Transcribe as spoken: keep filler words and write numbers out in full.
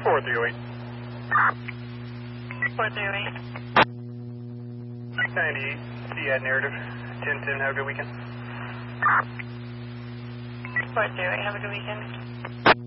four three oh eight. four three oh eight. ninety-eight, Seat narrative. ten ten, have a good weekend. four three oh eight, have a good weekend.